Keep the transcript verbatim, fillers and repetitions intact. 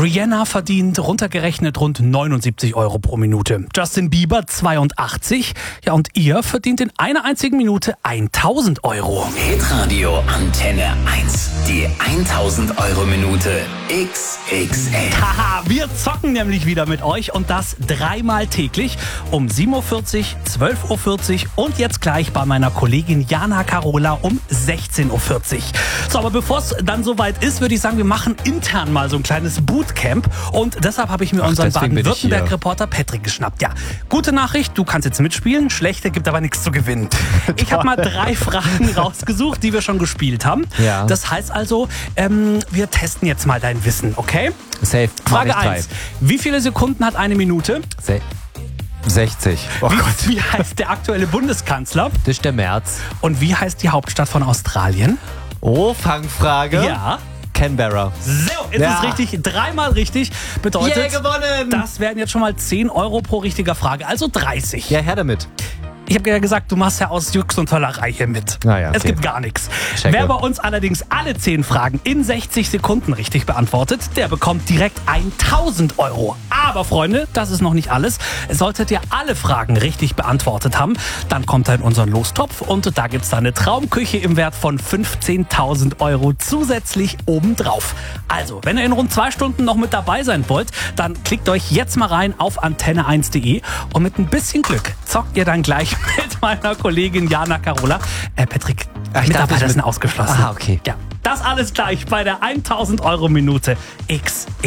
Rihanna verdient runtergerechnet rund neunundsiebzig Euro pro Minute. Justin Bieber zweiundachtzig. Ja, und ihr verdient in einer einzigen Minute tausend Euro. Hitradio Antenne eins. Die tausend Euro Minute X X L. Haha, wir zocken nämlich wieder mit euch und das dreimal täglich um sieben Uhr vierzig, zwölf Uhr vierzig und jetzt gleich bei meiner Kollegin Jana Carola um sechzehn Uhr vierzig. So, aber bevor es dann soweit ist, würde ich sagen, wir machen intern mal so ein kleines Bootcamp und deshalb habe ich mir Ach, unseren deswegen bin ich hier. Baden-Württemberg-Reporter Patrick geschnappt. Ja, gute Nachricht, du kannst jetzt mitspielen, schlechte gibt aber nichts zu gewinnen. Ich habe mal drei Fragen rausgesucht, die wir schon gespielt haben. Ja. Das heißt also, ähm, wir testen jetzt mal dein Wissen, okay? Safe. Frage eins. Wie viele Sekunden hat eine Minute? Se- sechzig. Oh wie, Gott. wie heißt der aktuelle Bundeskanzler? Das ist der März. Und wie heißt die Hauptstadt von Australien? Oh, Fangfrage. Ja. Canberra. So, ist Ja. es richtig. Dreimal richtig. Bedeutet, Yeah, gewonnen. das wären jetzt schon mal zehn Euro pro richtiger Frage, also dreißig. Ja, her damit. Ich habe ja gesagt, du machst ja aus Jux und Tollerei hier mit. Ah ja, Es okay. gibt gar nichts. Checke. Wer bei uns allerdings alle zehn Fragen in sechzig Sekunden richtig beantwortet, der bekommt direkt tausend Euro. Aber Freunde, das ist noch nicht alles. Solltet ihr alle Fragen richtig beantwortet haben, dann kommt er in unseren Lostopf und da gibt's dann eine Traumküche im Wert von fünfzehntausend Euro zusätzlich obendrauf. Also, wenn ihr in rund zwei Stunden noch mit dabei sein wollt, dann klickt euch jetzt mal rein auf antenne eins punkt de und mit ein bisschen Glück zockt ihr dann gleich mit meiner Kollegin Jana Carola. Äh, Patrick, Ach, ich dachte, Mitarbeiter ich mit- sind ausgeschlossen. Ah, okay. Ja, das alles gleich bei der tausend Euro Minute X.